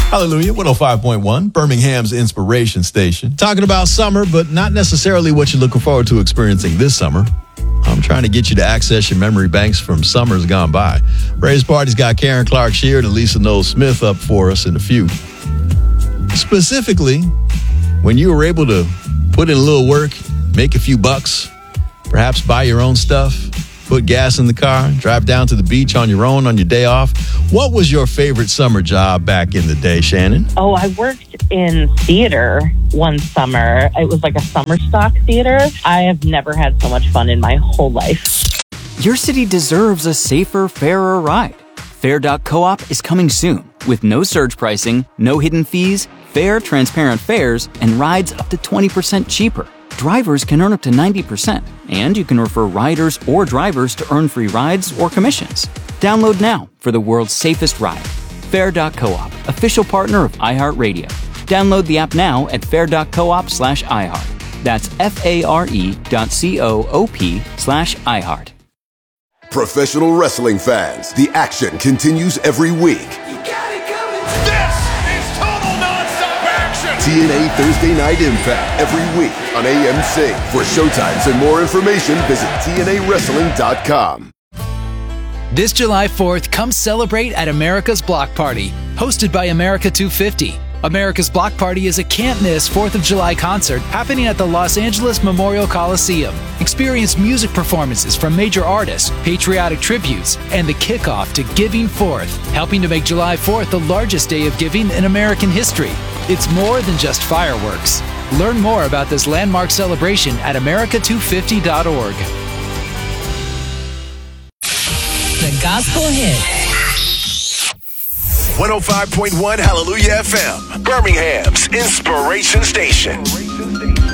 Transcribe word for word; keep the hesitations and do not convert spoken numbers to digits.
Hallelujah, one oh five point one, Birmingham's inspiration station. Talking about summer, but not necessarily what you're looking forward to experiencing this summer. I'm trying to get you to access your memory banks from summers gone by. Ray's Party's got Karen Clark Sheard and Lisa Knowles Smith up for us in a few. Specifically, when you were able to put in a little work, make a few bucks, perhaps buy your own stuff, put gas in the car, drive down to the beach on your own on your day off. What was your favorite summer job back in the day, Shannon? Oh, I worked in theater one summer. It was like a summer stock theater. I have never had so much fun in my whole life. Your city deserves a safer, fairer ride. Fair dot coop is coming soon with no surge pricing, no hidden fees, fair, transparent fares, and rides up to twenty percent cheaper. Drivers can earn up to ninety percent, and you can refer riders or drivers to earn free rides or commissions. Download now for the world's safest ride. Fair dot coop, official partner of iHeartRadio. Download the app now at fair dot coop slash iHeart. That's F-A-R-E dot C-O-O-P slash iHeart. Professional wrestling fans, the action continues every week. You got it coming. This is total nonstop action. T N A Thursday Night Impact every week on A M C. For showtimes and more information, visit T N A wrestling dot com. This July fourth, come celebrate at America's Block Party, hosted by America two fifty. America's Block Party is a can't-miss fourth of July concert happening at the Los Angeles Memorial Coliseum. Experience music performances from major artists, patriotic tributes, and the kickoff to Giving Fourth, helping to make July fourth the largest day of giving in American history. It's more than just fireworks. Learn more about this landmark celebration at America two fifty dot org. The Gospel Hit. one oh five point one Hallelujah F M, Birmingham's inspiration station.